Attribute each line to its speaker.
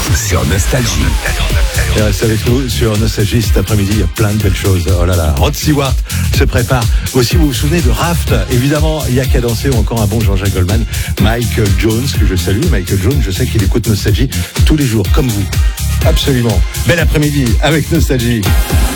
Speaker 1: sur Nostalgie.
Speaker 2: Et reste avec nous sur Nostalgie cet après-midi, il y a plein de belles choses. Oh là là, Rod Stewart se prépare. Aussi, vous vous souvenez de Raft? Évidemment, il y a qu'à danser, ou encore un bon Jean-Jacques Goldman. Michael Jones, que je salue. Michael Jones, je sais qu'il écoute Nostalgie tous les jours, comme vous. Absolument. Bel après-midi avec Nostalgie.